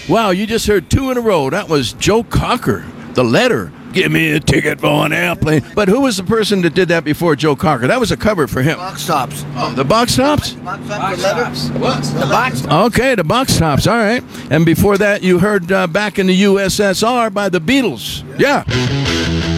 Wow, you just heard two in a row. That was Joe Cocker, The Letter. Give me a ticket for an airplane. But who was the person that did that before Joe Cocker? That was a cover for him. Box Tops. Oh, the Box Tops? Box Tops. What? The Box Tops. Okay, the Box Tops. All right. And before that, you heard Back in the USSR by the Beatles. Yeah.